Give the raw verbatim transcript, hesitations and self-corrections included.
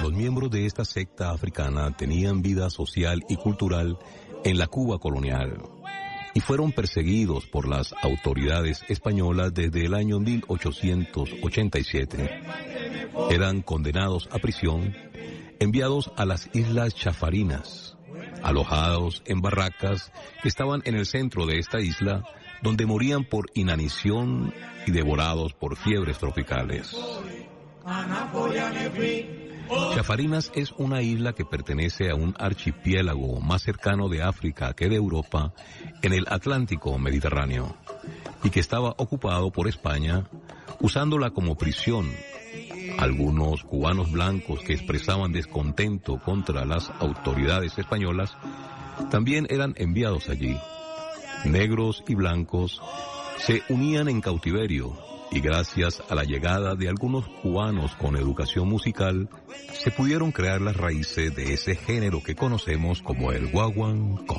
Los miembros de esta secta africana tenían vida social y cultural en la Cuba colonial y fueron perseguidos por las autoridades españolas desde el año mil ochocientos ochenta y siete. Eran condenados a prisión, enviados a las Islas Chafarinas, alojados en barracas que estaban en el centro de esta isla, donde morían por inanición y devorados por fiebres tropicales. Chafarinas es una isla que pertenece a un archipiélago más cercano de África que de Europa en el Atlántico Mediterráneo y que estaba ocupado por España, usándola como prisión. Algunos cubanos blancos que expresaban descontento contra las autoridades españolas también eran enviados allí. Negros y blancos se unían en cautiverio y gracias a la llegada de algunos cubanos con educación musical se pudieron crear las raíces de ese género que conocemos como el guaguancó.